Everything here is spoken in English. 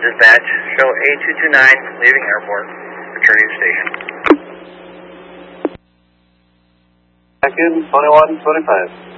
dispatch. Show A229 leaving airport, returning to station. Back in 2125.